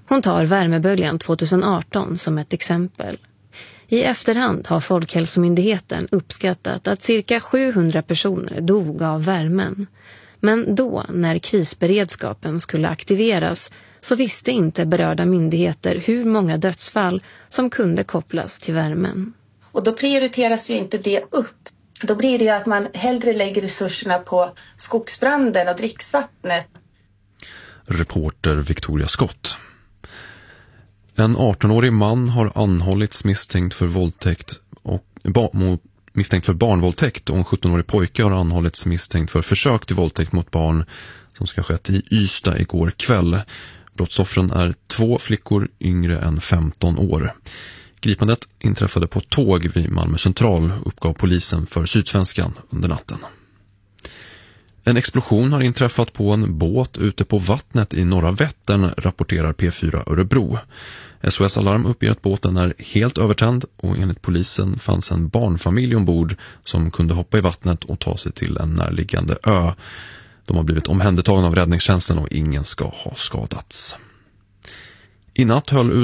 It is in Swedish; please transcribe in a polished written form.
Hon tar värmeböljan 2018 som ett exempel. I efterhand har Folkhälsomyndigheten uppskattat att cirka 700 personer dog av värmen. Men då, när krisberedskapen skulle aktiveras, så visste inte berörda myndigheter hur många dödsfall som kunde kopplas till värmen. Och då prioriteras ju inte det upp. Då blir det ju att man hellre lägger resurserna på skogsbranden och dricksvattnet. Reporter Victoria Scott. En 18-årig man har anhållits misstänkt för barnvåldtäkt och en 17-årig pojke har anhållits misstänkt för försök till våldtäkt mot barn som ska ha skett i Ystad igår kväll. Brottsoffren är 2 flickor yngre än 15 år. Gripandet inträffade på tåg vid Malmö central, uppgav polisen för Sydsvenskan under natten. En explosion har inträffat på en båt ute på vattnet i norra Vättern, rapporterar P4 Örebro. SOS Alarm uppger att båten är helt övertänd och enligt polisen fanns en barnfamilj ombord som kunde hoppa i vattnet och ta sig till en närliggande ö. De har blivit omhändertagna av räddningstjänsten och ingen ska ha skadats. I natt höll